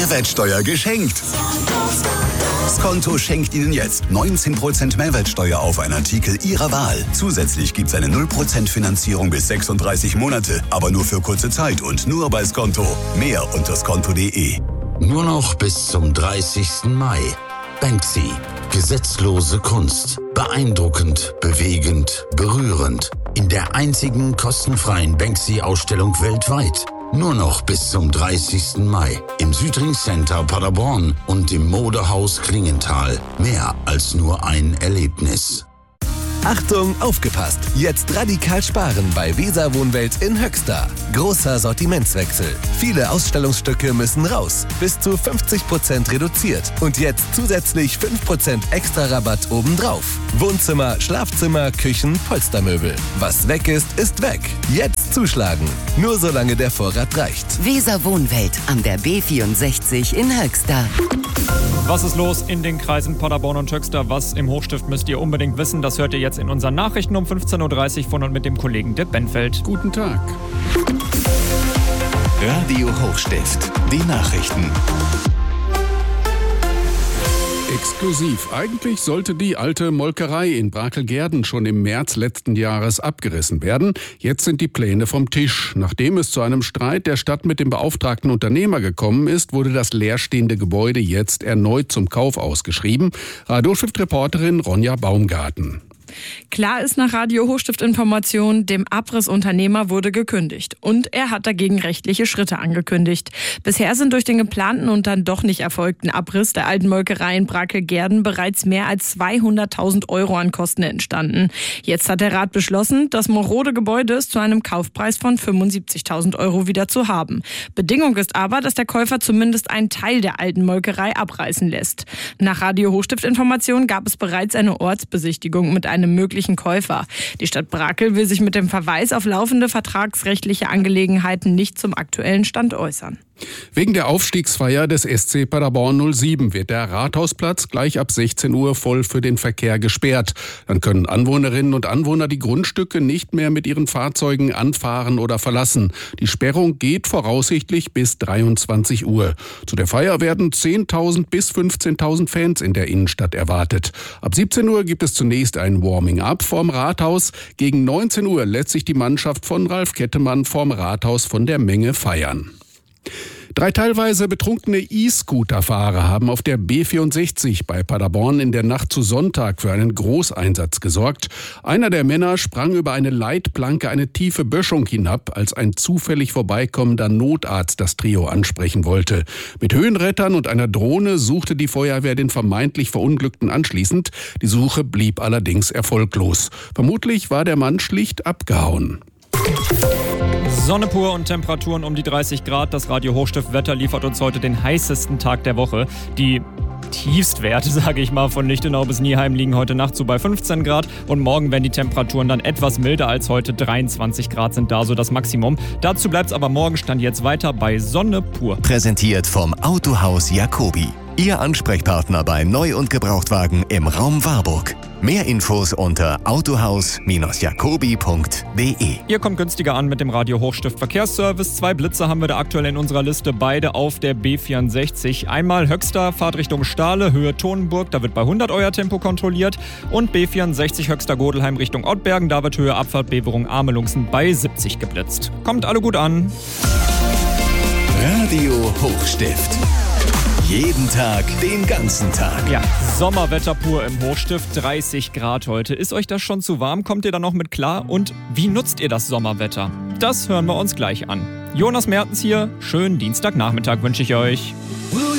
Mehrwertsteuer geschenkt. Skonto schenkt Ihnen jetzt 19% Mehrwertsteuer auf einen Artikel Ihrer Wahl. Zusätzlich gibt es eine 0% Finanzierung bis 36 Monate, aber nur für kurze Zeit und nur bei Skonto. Mehr unter skonto.de. Nur noch bis zum 30. Mai. Banksy. Gesetzlose Kunst. Beeindruckend, bewegend, berührend. In der einzigen kostenfreien Banksy-Ausstellung weltweit. Nur noch bis zum 30. Mai. Im Südring Center Paderborn und im Modehaus Klingenthal. Mehr als nur ein Erlebnis. Achtung, aufgepasst! Jetzt radikal sparen bei Weser Wohnwelt in Höxter. Großer Sortimentswechsel. Viele Ausstellungsstücke müssen raus. Bis zu 50% reduziert. Und jetzt zusätzlich 5% extra Rabatt obendrauf. Wohnzimmer, Schlafzimmer, Küchen, Polstermöbel. Was weg ist, ist weg. Jetzt zuschlagen. Nur solange der Vorrat reicht. Weser Wohnwelt an der B64 in Höxter. Was ist los in den Kreisen Paderborn und Höxter? Was im Hochstift müsst ihr unbedingt wissen? Das hört ihr jetzt in unseren Nachrichten um 15.30 Uhr von und mit dem Kollegen Dipp Benfeld. Guten Tag. Radio Hochstift. Die Nachrichten. Exklusiv. Eigentlich sollte die alte Molkerei in Brakelgerden schon im März letzten Jahres abgerissen werden. Jetzt sind die Pläne vom Tisch. Nachdem es zu einem Streit der Stadt mit dem beauftragten Unternehmer gekommen ist, wurde das leerstehende Gebäude jetzt erneut zum Kauf ausgeschrieben. Radio Hochstift-Reporterin Ronja Baumgarten. Klar ist nach Radio Hochstift Information, dem Abrissunternehmer wurde gekündigt. Und er hat dagegen rechtliche Schritte angekündigt. Bisher sind durch den geplanten und dann doch nicht erfolgten Abriss der alten Molkerei in Brakelgerden bereits mehr als 200.000 Euro an Kosten entstanden. Jetzt hat der Rat beschlossen, das marode Gebäude zu einem Kaufpreis von 75.000 Euro wieder zu haben. Bedingung ist aber, dass der Käufer zumindest einen Teil der alten Molkerei abreißen lässt. Nach Radio Hochstift Information gab es bereits eine Ortsbesichtigung mit einem möglichen Käufer. Die Stadt Brakel will sich mit dem Verweis auf laufende vertragsrechtliche Angelegenheiten nicht zum aktuellen Stand äußern. Wegen der Aufstiegsfeier des SC Paderborn 07 wird der Rathausplatz gleich ab 16 Uhr voll für den Verkehr gesperrt. Dann können Anwohnerinnen und Anwohner die Grundstücke nicht mehr mit ihren Fahrzeugen anfahren oder verlassen. Die Sperrung geht voraussichtlich bis 23 Uhr. Zu der Feier werden 10.000 bis 15.000 Fans in der Innenstadt erwartet. Ab 17 Uhr gibt es zunächst ein Warming-up vorm Rathaus. Gegen 19 Uhr lässt sich die Mannschaft von Ralf Kettemann vorm Rathaus von der Menge feiern. 3 teilweise betrunkene E-Scooter-Fahrer haben auf der B64 bei Paderborn in der Nacht zu Sonntag für einen Großeinsatz gesorgt. Einer der Männer sprang über eine Leitplanke eine tiefe Böschung hinab, als ein zufällig vorbeikommender Notarzt das Trio ansprechen wollte. Mit Höhenrettern und einer Drohne suchte die Feuerwehr den vermeintlich Verunglückten anschließend. Die Suche blieb allerdings erfolglos. Vermutlich war der Mann schlicht abgehauen. Sonne pur und Temperaturen um die 30 Grad. Das Radio Hochstift Wetter liefert uns heute den heißesten Tag der Woche. Die Tiefstwerte, sage ich mal, von Lichtenau bis Nieheim liegen heute Nacht so bei 15 Grad. Und morgen werden die Temperaturen dann etwas milder als heute. 23 Grad sind da so das Maximum. Dazu bleibt es aber morgen Stand jetzt weiter bei Sonne pur. Präsentiert vom Autohaus Jacobi. Ihr Ansprechpartner bei Neu- und Gebrauchtwagen im Raum Warburg. Mehr Infos unter autohaus-jacobi.de. Ihr kommt günstiger an mit dem Radio Hochstift Verkehrsservice. 2 Blitze haben wir da aktuell in unserer Liste, beide auf der B64. Einmal Höxter, Fahrt Richtung Stahle, Höhe Tonenburg, da wird bei 100 euer Tempo kontrolliert. Und B64 Höxter-Godelheim Richtung Ottbergen, da wird Höhe Abfahrt Beverung Amelungsen bei 70 geblitzt. Kommt alle gut an. Radio Hochstift. Jeden Tag, den ganzen Tag. Ja, Sommerwetter pur im Hochstift, 30 Grad heute. Ist euch das schon zu warm? Kommt ihr da noch mit klar? Und wie nutzt ihr das Sommerwetter? Das hören wir uns gleich an. Jonas Mertens hier, schönen Dienstagnachmittag wünsche ich euch.